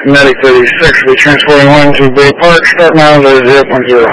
Medic 36 will be transporting one to Bay Park. Start miles at 0.0.